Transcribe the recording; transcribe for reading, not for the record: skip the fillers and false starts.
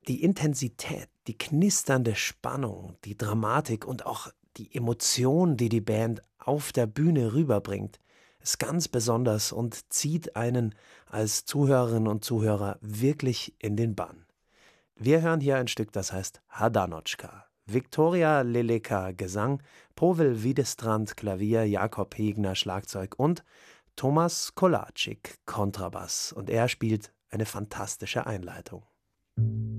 Die Intensität, die knisternde Spannung, die Dramatik und auch die Emotion, die die Band auf der Bühne rüberbringt, ist ganz besonders und zieht einen als Zuhörerinnen und Zuhörer wirklich in den Bann. Wir hören hier ein Stück, das heißt Hadanotschka. Viktoria Leleka Gesang, Povel Widestrand Klavier, Jakob Hegner Schlagzeug und Thomas Kolarczyk Kontrabass. Und er spielt eine fantastische Einleitung.